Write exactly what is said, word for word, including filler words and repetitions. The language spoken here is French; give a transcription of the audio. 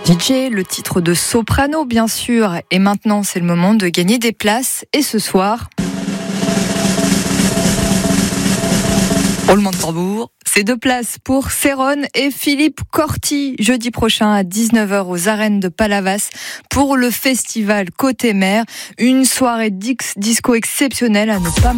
D J, le titre de Soprano bien sûr. Et maintenant c'est le moment de gagner des places. Et ce soir, roulement de tambour, c'est deux places pour Céron et Philippe Corti, jeudi prochain à dix-neuf heures aux arènes de Palavas pour le festival Côté Mer. Une soirée dix- disco exceptionnelle à ne pas